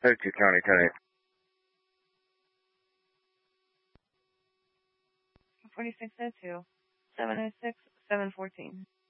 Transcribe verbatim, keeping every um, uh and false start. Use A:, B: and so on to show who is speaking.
A: thirty-two County, ten eight.
B: forty-six oh two, seven oh six, seven fourteen.